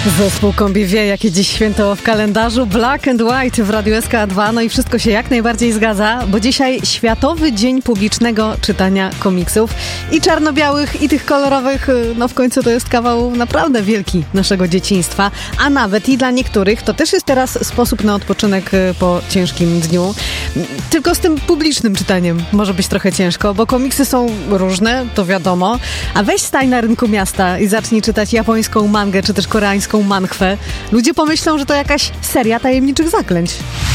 Zespół Kombi wie, jakie dziś święto w kalendarzu. Black and White w Radiu SK2. No i wszystko się jak najbardziej zgadza, bo dzisiaj Światowy Dzień Publicznego Czytania Komiksów. I czarno-białych, i tych kolorowych. No w końcu to jest kawał naprawdę wielki naszego dzieciństwa. A nawet i dla niektórych to też jest teraz sposób na odpoczynek po ciężkim dniu. Tylko z tym publicznym czytaniem może być trochę ciężko, bo komiksy są różne, to wiadomo. A weź stań na rynku miasta i zacznij czytać japońską mangę, czy też koreańską manhwę. Ludzie pomyślą, że to jakaś seria tajemniczych zaklęć.